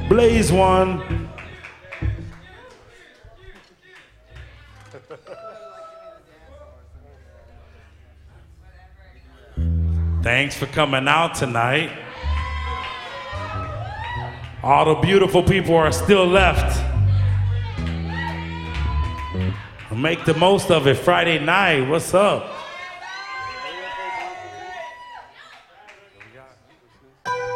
Blaze One. Thanks for coming out tonight. All the beautiful people are still left. Make the most of it. Friday night, what's up?